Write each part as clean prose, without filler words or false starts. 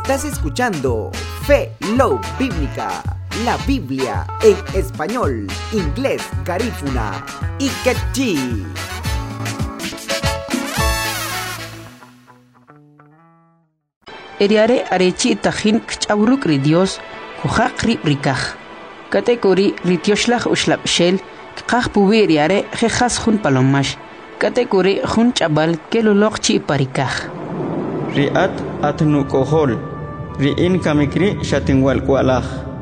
Estás escuchando Fe Love Bíblica, la Biblia en español, inglés, garífuna y quechí. Eriare arechi tajin kchaurukri Dios kujakri rikaj. Kategori ritioshlag ushlabshel kaj pubi eriare jejas jun palomash. Kategori jun chabal kelulokchi parikaj. Riat atnukohol, riin kamikri shatinwal kualaj.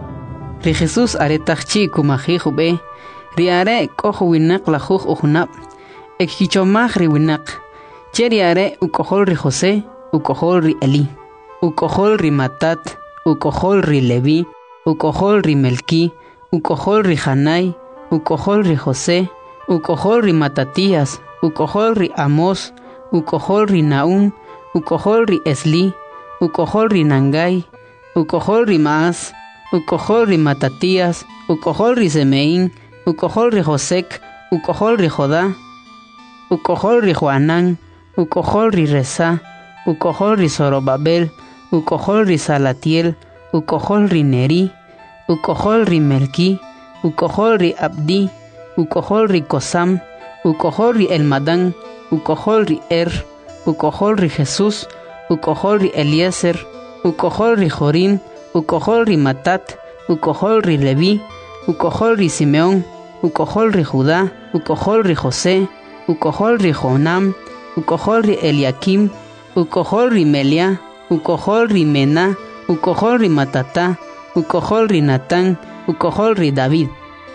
Ri Jesús aretajchi kumaji jube, riare kojo winak la juj ujunab, ekhichomaj ri winak. Cheriare ukohol ri José, ukohol ri Eli, ukohol ri Matat, ukohol ri Levi, ukohol ri Melki, ukohol ri Hanai, ukohol ri José, ukohol ri Matatías, ukohol ri Amos, ukohol ri Naum, ukohol ri Esli, ukohol ri Nangai, ukohol ri Maas, ukohol ri Matatías, ukohol ri Semeín, ukohol ri Josek, ukohol ri Jodá, ukohol ri Juanán, ukohol ri Reza, ukohol ri Zorobabel, ukohol ri Salatiel, ukohol ri Neri, ukohol ri Melki, ukohol ri Abdi, ukohol ri Kosam, ukohol ri Elmadán, ukohol ri ukohol ri Jesús, ukohol ri Eliezer, ukohol ri Jorim, ukohol ri Matat, ukohol ri Levi, ukohol ri Simeón, ukohol ri Judá, ukohol ri José, ukohol ri Jonam, ukohol ri Eliakim, ukohol ri Melia, ukohol ri Mena, ukohol ri Matatá, ukohol ri Natán, ukohol ri David,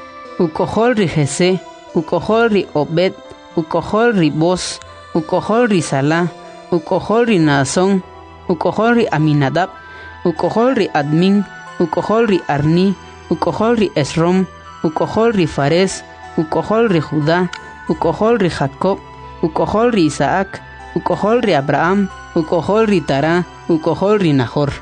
ukohol ri Jesé, ukohol ri Obed, ukohol ri Boz, ukohol ri Salá, ukohol ri Naasón, ukohol ri Aminadab, ukohol ri Admin, ukohol ri Arni, ukohol ri Esrom, ukohol ri Fares, ukohol ri Judá, ukohol ri Jacob, ukohol ri Isaac, ukohol ri Abraham, ukohol ri Tará, ukohol ri Nahor,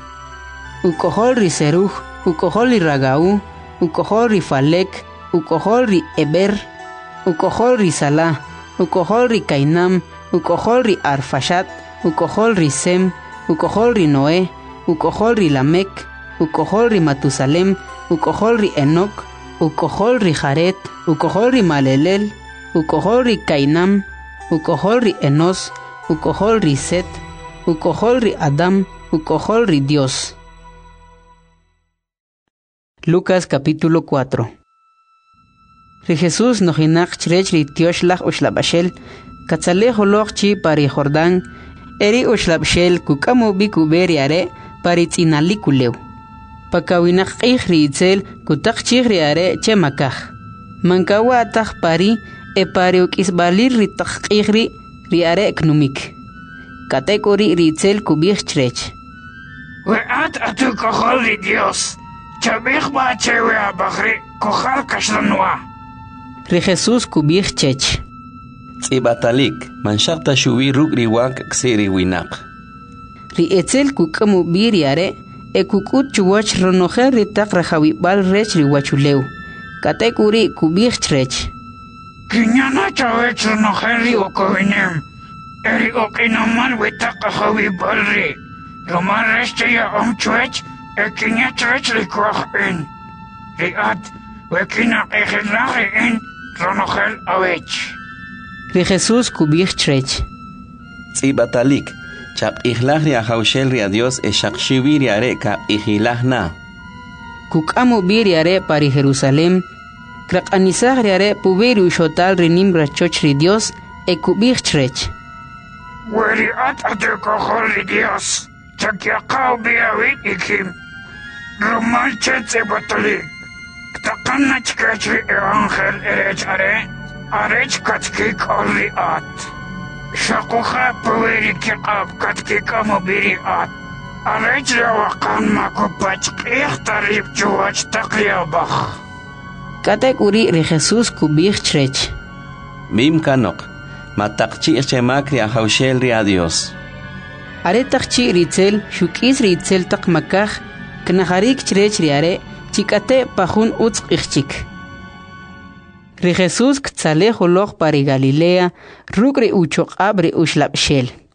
ukohol ri Seruj, ukohol ri Ragaú, ukohol ri Falek, ukohol ri Eber, ukohol ri Salá, ukohol ri Cainam, ukohol ri Arfashat, ukohol ri Sem, ukohol ri Noé, ukohol ri Lamek, ukohol ri Matusalem, ukohol ri Enoc, ukohol ri Jaret, ukohol ri Malelel, ukohol ri Cainam, ukohol ri Enos, ukohol ri Set, ukohol ri Adam, ukohol ri Dios. Lucas capítulo 4. Ri Jesús nojinak chrech ri tioshlach ushlabashel, katzale holok chi pari Jordán, eri ushlabshel kukamu bikuberi are pari tzinalikuleu. Pakawinak ri itzel kutak chigri are chemakaj. Mankawa ataj pari e pari ukisbalir ri takigri ri are knumik. Katekori ri itzel kubich chrech. Weat atu kohol ri Dios, chabich ba chewe abagri kohal kashranwa. Ri Jesús kubich chech. Tzibatalik, manshakta shubi rugri wank ksiri winak. Ri etzel kukamu biri are, e kukut chuwach ronojer ri tak rajawibal rech ri wachuleu. Katekuri kubich chrech. Kinyana chawech ronojer ri okowinem, eri okinamal witak rajawibal ri. Roman reste ya omchwech, e kinya chrech ri kwach in. Ri at, wekina ejelaje in, ronojer awech. Ri Jesús kubich chrech. Tzibatalik, chap ihlahri a haushel a Dios e shakshibi are kap ihilahna. Kukamu biri are pari Jerusalem, krakanisah are puberi ushotal rinim rachoch ri Dios e kubich chrech. Weri at atu kohol ri Dios, chakyakaw biyawit ikim. Roman chetze batalik, ktakanna chkachri evangel erech are, arech katkik olri at. Shakuha paweri kikab katkik amobiri at. Arech rawakan makupach ikhtarib chuwach takyabach. Katek uri ri Jesús kubich chrech. Mim kanok, matakchi chemakri a haushel a Dios. Aretakchi ritzel, shukis ritzel takmakaj, knaharik chrech riare, chikate pajun utz ichchik. Ri Jesús ktzale holoj pari Galilea, rukri uchok abri ushlabshel.